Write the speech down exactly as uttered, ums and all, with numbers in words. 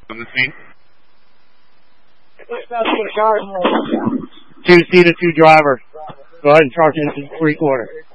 On the scene. Two seater, two driver. Go ahead and charge into three quarter.